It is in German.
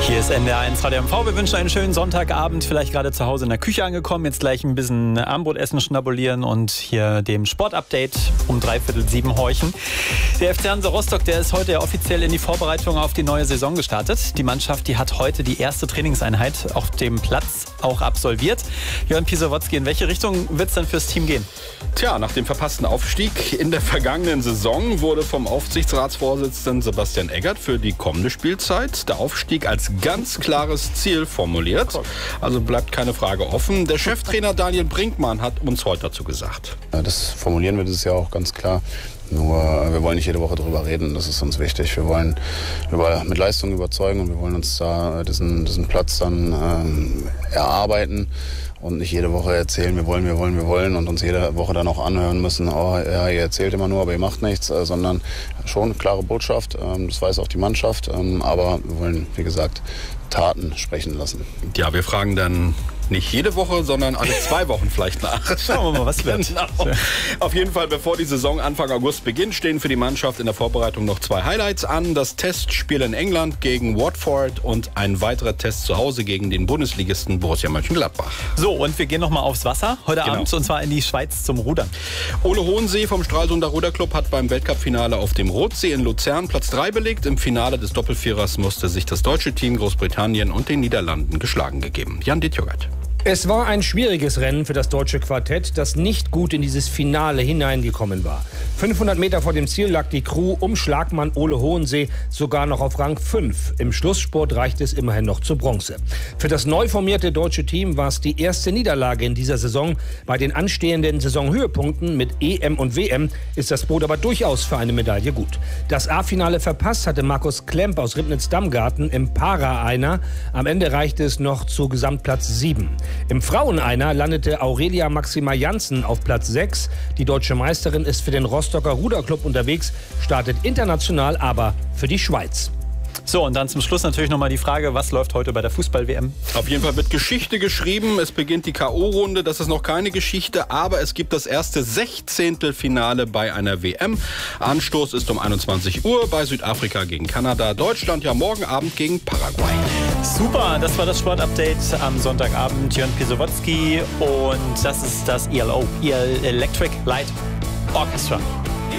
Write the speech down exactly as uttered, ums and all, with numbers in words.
Hier ist N D R eins Radio M V. Wir wünschen einen schönen Sonntagabend. Vielleicht gerade zu Hause in der Küche angekommen. Jetzt gleich ein bisschen Abendbrot essen, schnabulieren und hier dem Sportupdate um dreiviertel sieben horchen. Der F C Hansa Rostock, der ist heute ja offiziell in die Vorbereitung auf die neue Saison gestartet. Die Mannschaft, die hat heute die erste Trainingseinheit auf dem Platz auch absolviert. Jörn Pisowotzki, in welche Richtung wird es dann fürs Team gehen? Tja, nach dem verpassten Aufstieg in der vergangenen Saison wurde vom Aufsichtsratsvorsitzenden Sebastian Eggert für die kommende Spielzeit der Aufstieg als ganz klares Ziel formuliert. Also bleibt keine Frage offen. Der Cheftrainer Daniel Brinkmann hat uns heute dazu gesagt. Ja, das formulieren wir dieses Jahr auch ganz klar. Nur wir wollen nicht jede Woche darüber reden, das ist uns wichtig. Wir wollen über, mit Leistung überzeugen und wir wollen uns da diesen, diesen Platz dann ähm, erarbeiten und nicht jede Woche erzählen, wir wollen, wir wollen, wir wollen und uns jede Woche dann auch anhören müssen, oh ja, ihr erzählt immer nur, aber ihr macht nichts, äh, sondern schon eine klare Botschaft, ähm, das weiß auch die Mannschaft, ähm, aber wir wollen, wie gesagt, Taten sprechen lassen. Ja, wir fragen dann nicht jede Woche, sondern alle zwei Wochen vielleicht nach. Schauen wir mal, was wird. Genau. Auf jeden Fall, bevor die Saison Anfang August beginnt, stehen für die Mannschaft in der Vorbereitung noch zwei Highlights an. Das Testspiel in England gegen Watford und ein weiterer Test zu Hause gegen den Bundesligisten Borussia Mönchengladbach. So, und wir gehen noch mal aufs Wasser heute Genau. Abend, und zwar in die Schweiz zum Rudern. Ole Hohensee vom Stralsunder Ruderclub hat beim Weltcup-Finale auf dem Rotsee in Luzern Platz drei belegt. Im Finale des Doppelvierers musste sich das deutsche Team Großbritannien und den Niederlanden geschlagen gegeben. Jan Dietjogert. Es war ein schwieriges Rennen für das deutsche Quartett, das nicht gut in dieses Finale hineingekommen war. fünfhundert Meter vor dem Ziel lag die Crew um Schlagmann Ole Hohensee sogar noch auf Rang fünf. Im Schlusssport reichte es immerhin noch zur Bronze. Für das neu formierte deutsche Team war es die erste Niederlage in dieser Saison. Bei den anstehenden Saisonhöhepunkten mit E M und W M ist das Boot aber durchaus für eine Medaille gut. Das A-Finale verpasst hatte Markus Klemp aus Ribnitz-Dammgarten im Para-Einer. Am Ende reichte es noch zu Gesamtplatz sieben. Im Frauen-Einer landete Aurelia Maxima Janssen auf Platz sechs. Die deutsche Meisterin ist für den Rostocker Ruderclub unterwegs, startet international aber für die Schweiz. So, und dann zum Schluss natürlich noch mal die Frage, was läuft heute bei der Fußball-W M? Auf jeden Fall wird Geschichte geschrieben. Es beginnt die K O-Runde. Das ist noch keine Geschichte, aber es gibt das erste Sechzehntelfinale bei einer W M. Anstoß ist um einundzwanzig Uhr bei Südafrika gegen Kanada. Deutschland ja morgen Abend gegen Paraguay. Super, das war das Sportupdate am Sonntagabend. Jörn Pisowotzki, und das ist das E L O, Electric Light Orchestra.